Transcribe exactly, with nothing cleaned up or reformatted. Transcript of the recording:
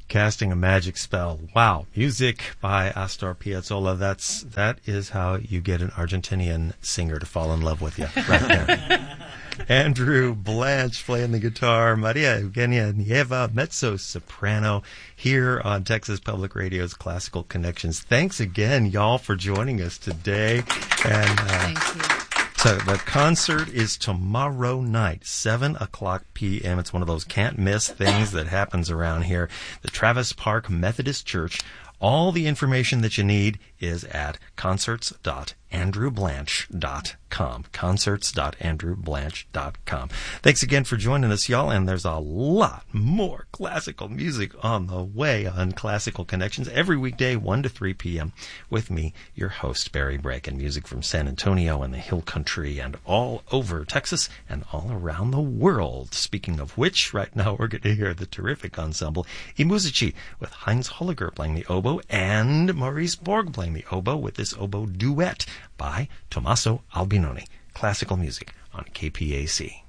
Casting a Magic Spell. Wow. Music by Astor Piazzolla. That's, that is how you get an Argentinian singer to fall in love with you. Right there. Andrew Blanche playing the guitar. Maria Eugenia Nieva, mezzo-soprano, here on Texas Public Radio's Classical Connections. Thanks again, y'all, for joining us today. And, uh, Thank you. So the concert is tomorrow night, seven o'clock p.m. It's one of those can't miss things that happens around here. The Travis Park Methodist Church. All the information that you need is at concerts dot andrew blanche dot com. concerts dot andrew blanche dot com. Thanks again for joining us, y'all, and there's a lot more classical music on the way on Classical Connections every weekday, one to three p.m. with me, your host, Barry Brake, and music from San Antonio and the Hill Country and all over Texas and all around the world. Speaking of which, right now we're going to hear the terrific ensemble I Musici with Heinz Holliger playing the oboe and Maurice Borg playing the oboe with this oboe duet by Tommaso Albinoni. Classical music on K P A C.